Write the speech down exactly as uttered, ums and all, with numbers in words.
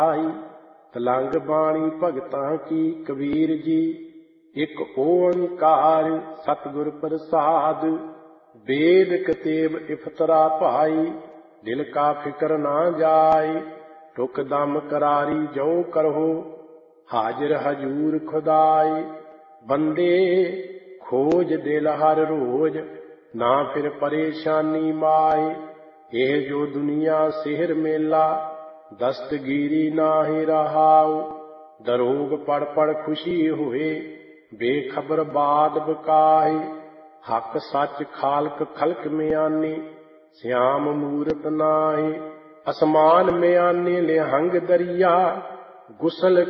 ਤਲੰਗ ਬਾਣੀ ਭਗਤਾਂ ਕੀ ਕਬੀਰ ਜੀ। ਇੱਕ ਓੰਕਾਰ ਸਤਿਗੁਰ ਪ੍ਰਸਾਦ। ਵੇਦ ਕਤੇਬ ਇਫਤਰਾ ਭਾਈ, ਦਿਲ ਕਾ ਫਿਕਰ ਨਾ ਜਾਏ। ਟੁਕ ਦਮ ਕਰਾਰੀ ਜੋ ਕਰੋ, ਹਾਜ਼ਰ ਹਜੂਰ ਖੁਦਾਈ। ਬੰਦੇ ਖੋਜ ਦਿਲ ਹਰ ਰੋਜ਼, ਨਾ ਫਿਰ ਪਰੇਸ਼ਾਨੀ ਮਾਏ। ਇਹ ਜੋ ਦੁਨੀਆ ਸਿਹਰ ਮੇਲਾ, ਦਸਤਗੀਰੀ ਨਾਹੀ ਰਹਾਉ। ਦਰੋਗ ਪੜ ਪੜ ਖੁਸ਼ੀ ਹੋਏ, ਬੇਖਬਰ ਬਾਦ ਬਕਾਏ। ਹੱਕ ਸੱਚ ਖਾਲਕ ਖਲਕ ਮਿਆਨੀ, ਸਿਆਮ ਮੂਰਤ ਨਾਹੀ। ਅਸਮਾਨ ਮਿਆਨੀ ਲਿਹੰਗ ਦਰਿਆ, ਗੁਸਲ